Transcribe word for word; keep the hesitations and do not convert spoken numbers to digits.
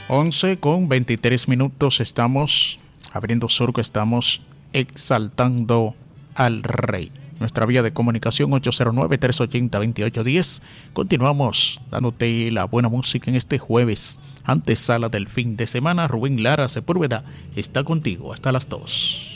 once con veintitrés minutos, estamos abriendo surco, estamos exaltando al Rey. Nuestra vía de comunicación ocho cero nueve, tres ocho cero, dos ocho uno cero. Continuamos dándote la buena música en este jueves, antesala del fin de semana. Rubén Lara Sepúlveda está contigo hasta las dos.